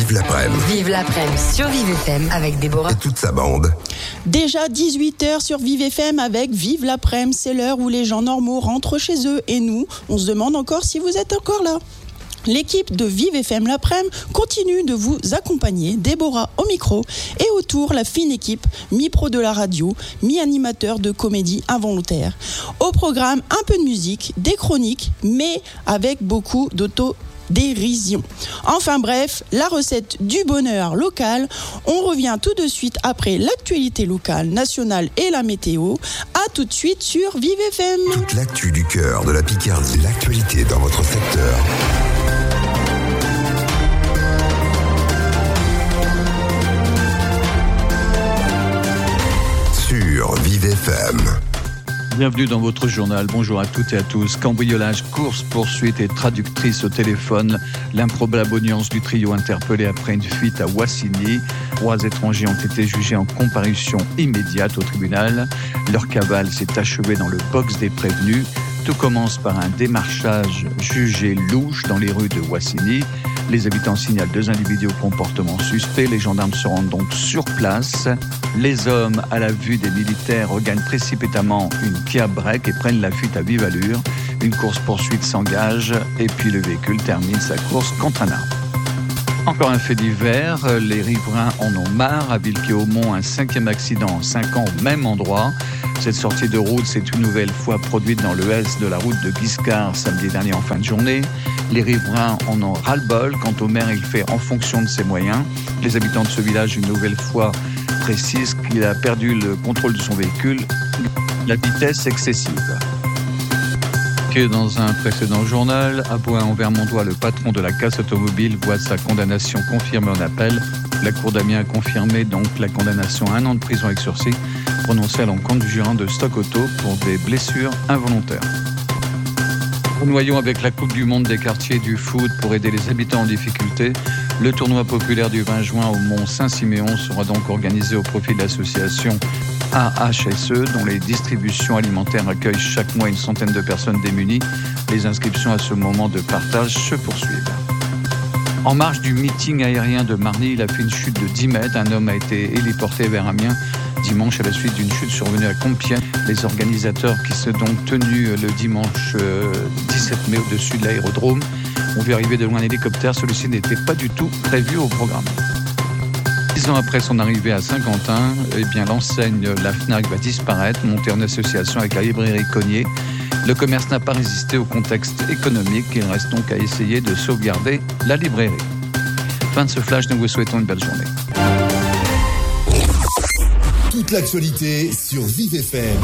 Vive l'après-midi. Vive l'après-midi sur Vive FM avec Déborah. Et toute sa bande. Déjà 18h sur Vive FM avec Vive l'après-midi. C'est l'heure où les gens normaux rentrent chez eux. Et nous, on se demande encore si vous êtes encore là. L'équipe de Vive FM l'après-midi continue de vous accompagner. Déborah au micro et autour la fine équipe, mi-pro de la radio, mi-animateur de comédie involontaire. Au programme, un peu de musique, des chroniques, mais avec beaucoup d'autodérision. Enfin bref, la recette du bonheur local. On revient tout de suite après l'actualité locale, nationale et la météo. À tout de suite sur Vive FM. Toute l'actu du cœur de la Picardie, l'actualité dans votre secteur. Sur Vive FM. Bienvenue dans votre journal. Bonjour à toutes et à tous. Cambriolage, course, poursuite et traductrice au téléphone. L'improbable audience du trio interpellé après une fuite à Wassigny. 3 étrangers ont été jugés en comparution immédiate au tribunal. Leur cavale s'est achevée dans le box des prévenus. Tout commence par un démarchage jugé louche dans les rues de Wassigny. Les habitants signalent 2 individus au comportement suspect. Les gendarmes se rendent donc sur place. Les hommes, à la vue des militaires, regagnent précipitamment une Kia Break et prennent la fuite à vive allure. Une course-poursuite s'engage et puis le véhicule termine sa course contre un arbre. Encore un fait divers, les riverains en ont marre. À Villequier-Aumont, un 5e accident en 5 ans au même endroit. Cette sortie de route s'est une nouvelle fois produite dans le S de la route de Guiscard samedi dernier en fin de journée. Les riverains en ont ras-le-bol. Quant au maire, il fait en fonction de ses moyens. Les habitants de ce village, une nouvelle fois, précisent qu'il a perdu le contrôle de son véhicule. La vitesse excessive. Dans un précédent journal, à Bohain-en-Vermondois, le patron de la casse automobile voit sa condamnation confirmée en appel. La cour d'Amiens a confirmé donc la condamnation à 1 an de prison avec sursis prononcée à l'encontre du gérant de Stock Auto pour des blessures involontaires. Noyons avec la Coupe du Monde des quartiers du foot pour aider les habitants en difficulté. Le tournoi populaire du 20 juin au Mont Saint-Siméon sera donc organisé au profit de l'association AHSE, dont les distributions alimentaires accueillent chaque mois une centaine de personnes démunies. Les inscriptions à ce moment de partage se poursuivent. En marge du meeting aérien de Marly, il a fait une chute de 10 mètres. Un homme a été héliporté vers Amiens dimanche à la suite d'une chute survenue à Compiègne. Les organisateurs, qui se sont donc tenus le dimanche 17 mai au-dessus de l'aérodrome, ont vu arriver de loin un hélicoptère. Celui-ci n'était pas du tout prévu au programme. 10 ans après son arrivée à Saint-Quentin, l'enseigne La Fnac va disparaître, montée en association avec la librairie Cognier. Le commerce n'a pas résisté au contexte économique. Il reste donc à essayer de sauvegarder la librairie. Fin de ce flash, nous vous souhaitons une belle journée. Toute l'actualité sur Vive FM.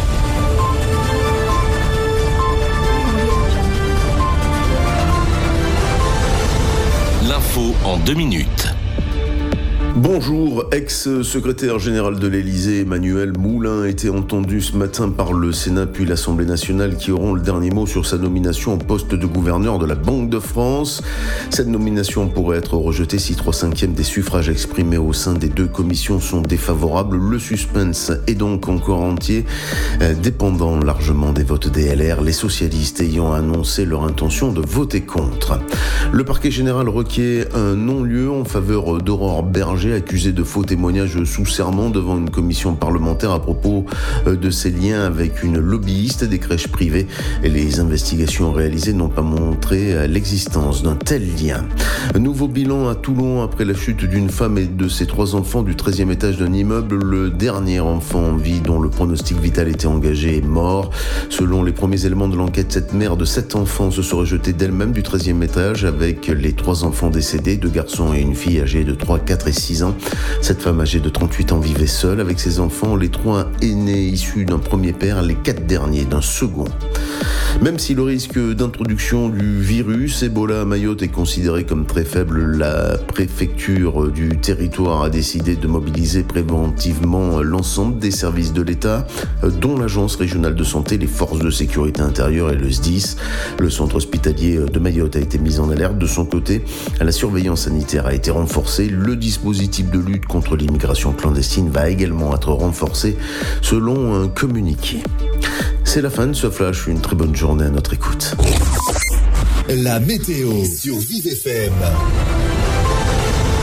L'info en 2 minutes. Bonjour, ex-secrétaire général de l'Élysée, Emmanuel Moulin a été entendu ce matin par le Sénat puis l'Assemblée nationale qui auront le dernier mot sur sa nomination au poste de gouverneur de la Banque de France. Cette nomination pourrait être rejetée si 3/5 des suffrages exprimés au sein des 2 commissions sont défavorables. Le suspense est donc encore entier, dépendant largement des votes des LR, les socialistes ayant annoncé leur intention de voter contre. Le parquet général requiert un non-lieu en faveur d'Aurore Berger, accusée de faux témoignages sous serment devant une commission parlementaire à propos de ses liens avec une lobbyiste des crèches privées. Et les investigations réalisées n'ont pas montré l'existence d'un tel lien. Un nouveau bilan à Toulon après la chute d'une femme et de ses 3 enfants du 13e étage d'un immeuble. Le dernier enfant en vie, dont le pronostic vital était engagé, est mort. Selon les premiers éléments de l'enquête, cette mère de 7 enfants se serait jetée d'elle-même du 13e étage avec les 3 enfants décédés, 2 garçons et une fille âgée de 3, 4 et 6 ans. Cette femme âgée de 38 ans vivait seule avec ses enfants, les 3 aînés issus d'un premier père, les 4 derniers d'un second. Même si le risque d'introduction du virus Ebola à Mayotte est considéré comme très faible, la préfecture du territoire a décidé de mobiliser préventivement l'ensemble des services de l'État, dont l'Agence régionale de santé, les forces de sécurité intérieure et le SDIS. Le centre hospitalier de Mayotte a été mis en alerte. De son côté, la surveillance sanitaire a été renforcée. Le dispositif de lutte contre l'immigration clandestine va également être renforcé selon un communiqué. C'est la fin de ce flash. Une très bonne journée à notre écoute. La météo sur Vive FM.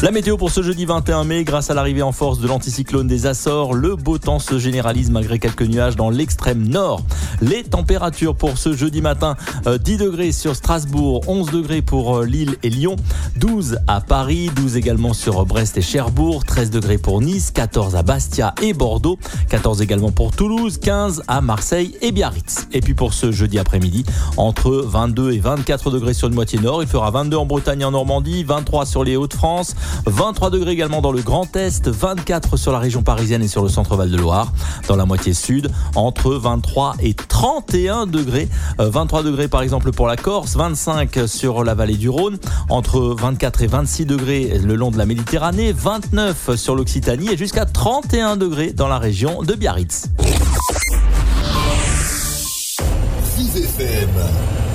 La météo pour ce jeudi 21 mai, grâce à l'arrivée en force de l'anticyclone des Açores, le beau temps se généralise malgré quelques nuages dans l'extrême nord. Les températures pour ce jeudi matin, 10 degrés sur Strasbourg, 11 degrés pour Lille et Lyon, 12 à Paris, 12 également sur Brest et Cherbourg, 13 degrés pour Nice, 14 à Bastia et Bordeaux, 14 également pour Toulouse, 15 à Marseille et Biarritz. Et puis pour ce jeudi après-midi, entre 22 et 24 degrés sur une moitié nord, il fera 22 en Bretagne et en Normandie, 23 sur les Hauts-de-France, 23 degrés également dans le Grand Est, 24 sur la région parisienne et sur le centre Val-de-Loire. Dans la moitié sud, entre 23 et 31 degrés. 23 degrés par exemple pour la Corse, 25 sur la vallée du Rhône, entre 24 et 26 degrés le long de la Méditerranée, 29 sur l'Occitanie et jusqu'à 31 degrés dans la région de Biarritz. Vive FM.